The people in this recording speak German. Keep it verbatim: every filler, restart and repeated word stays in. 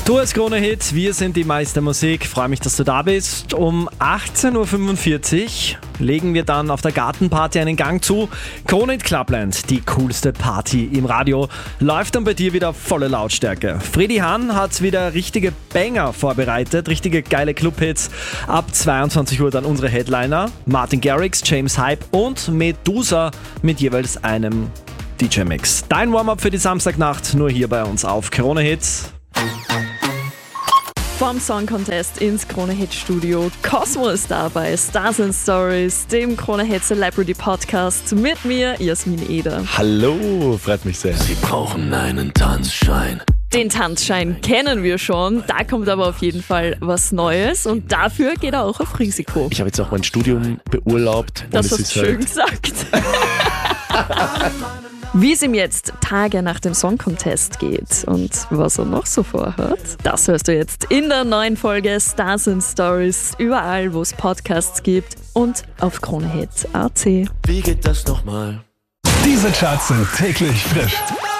Du als Krone-Hit, wir sind die Meister Musik. Freue mich, dass du da bist. Um achtzehn Uhr fünfundvierzig legen wir dann auf der Gartenparty einen Gang zu. Krone-Hit Clubland, die coolste Party im Radio, läuft dann bei dir wieder volle Lautstärke. Freddy Hahn hat wieder richtige Banger vorbereitet, richtige geile Clubhits. Ab zweiundzwanzig Uhr dann unsere Headliner, Martin Garrix, James Hype und Medusa mit jeweils einem D J-Mix. Dein Warm-Up für die Samstagnacht, nur hier bei uns auf Krone-Hit. Vom Song Contest ins Krone-Hit-Studio. Cosmo ist da bei Stars and Stories, dem Krone-Hit Celebrity Podcast mit mir, Jasmin Eder. Hallo, freut mich sehr. Sie brauchen einen Tanzschein. Den Tanzschein kennen wir schon, da kommt aber auf jeden Fall was Neues und dafür geht er auch auf Risiko. Ich habe jetzt auch mein Studium beurlaubt. Das und hast es ist du schön halt gesagt. Wie es ihm jetzt Tage nach dem Song Contest geht und was er noch so vorhat, das hörst du jetzt in der neuen Folge Stars and Stories, überall wo es Podcasts gibt und auf Krone-Hit Punkt a t. Wie geht das nochmal? Diese Charts sind täglich frisch.